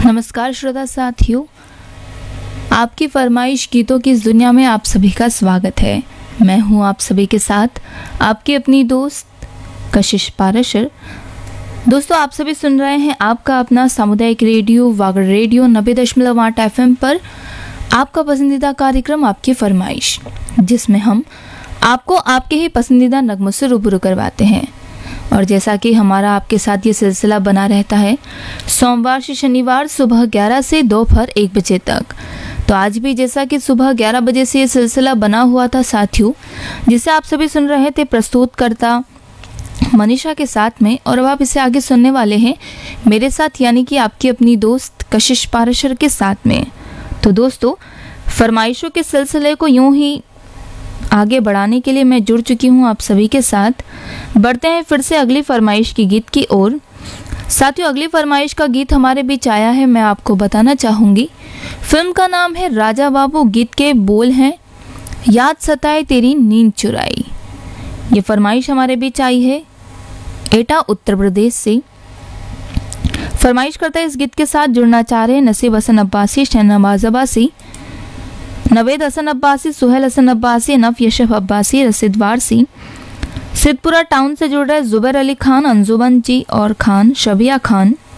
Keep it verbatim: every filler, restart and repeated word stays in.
नमस्कार श्रोता साथियों, आपकी फरमाइश गीतों की इस दुनिया में आप सभी का स्वागत है। मैं हूं आप सभी के साथ आपकी अपनी दोस्त कशिश पाराशर। दोस्तों, आप सभी सुन रहे हैं आपका अपना सामुदायिक रेडियो वागड़ रेडियो नब्बे दशमलव आठ एफ एम पर आपका पसंदीदा कार्यक्रम आपकी फरमाइश, जिसमें हम आपको आपके ही पसंदीदा नगमों से रूबरू करवाते हैं। और जैसा कि हमारा आपके साथ ये सिलसिला बना रहता है सोमवार से शनिवार सुबह ग्यारह से दोपहर एक बजे तक, तो आज भी जैसा कि सुबह ग्यारह बजे से ये सिलसिला बना हुआ था साथियों, जिसे आप सभी सुन रहे थे प्रस्तुतकर्ता मनीषा के साथ में। और अब आप इसे आगे सुनने वाले हैं मेरे साथ, यानी कि आपकी अपनी दोस्त कशिश पाराशर के साथ में। तो दोस्तों, फरमाइशों के सिलसिले को यूं ही आगे बढ़ाने के लिए मैं जुड़ चुकी हूं आप सभी के साथ। बढ़ते हैं फिर से अगली फरमाइश की गीत की ओर। साथियों, अगली फरमाइश का गीत हमारे बीच आया है, मैं आपको बताना चाहूँगी। फिल्म का नाम है राजा बाबू, गीत के बोल हैं याद सताए तेरी नींद चुराई। ये फरमाइश हमारे बीच आई है एटा उत्तर प्रदेश से। फरमाइश करता है इस गीत के साथ जुड़ना चाह रहे हैं नसीब हसन अब्बासी, शहनवाज अब्बासी, नवेद हसन अब्बासी, सुहेल हसन अब्बासी, नफ यशफ अब्बासी, रसीद वारसी। सिद्धपुरा टाउन से जुड़ रहे जुबैर अली खान, अंजुमन जी और खान, शबिया खान,